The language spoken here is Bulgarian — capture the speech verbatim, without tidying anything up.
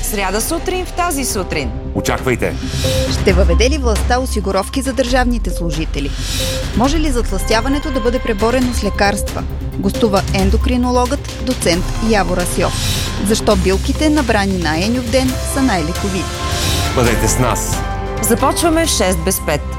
Сряда сутрин в тази сутрин. Очаквайте! Ще въведе ли властта осигуровки за държавните служители? Може ли затлъстяването да бъде преборено с лекарства? Гостува ендокринологът, доцент Яво Расьов. Защо билките, набрани на Еньов ден, са най-лековити? Бъдете с нас! Започваме в шест без пет.